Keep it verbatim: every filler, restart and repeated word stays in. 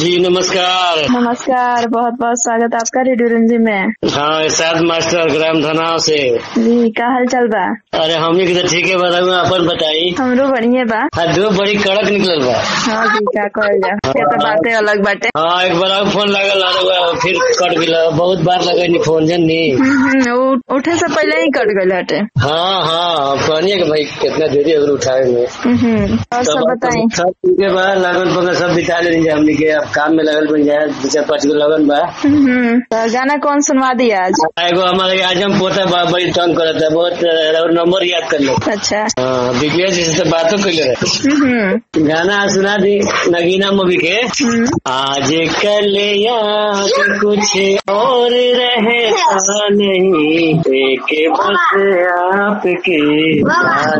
जी नमस्कार। नमस्कार, बहुत बहुत स्वागत आपका रेडियो रंजी में। हाँ इरशाद मास्टर ग्राम धनाव से। जी का हाल चल बा? अरे हमने की तो ठीक है बताऊ, अपन बताई। हमरो बढ़िया बा। हाँ दो बड़ी कड़क निकल बा। हाँ जी का कहल जा, ये तो बातें अलग बाटे। हाँ एक बार फोन लागल अरे फिर कट गया, बहुत बार लगे फोन जनी। उठे से पहले ही कट गए हटे। हाँ हाँ कहनी कि भाई कितना देरी अगर उठाए में। और सब बताई। सब ठीक है बा, लगन पगन सब बिता ले हमने के, अब काम में लगल बन जाए, दो चार पाँच गो लगन बा। तो गाना कौन सुनवा दिया आज? एगो हमारे आज हम पोता बा बड़ी तंग करता है, बहुत नंबर याद कर लो। अच्छा हाँ दिव्या जी से बातों कर ले। गाना सुना दी नगीना मूवी के। आज कल याद कुछ और रहता नहीं, एक बस आपके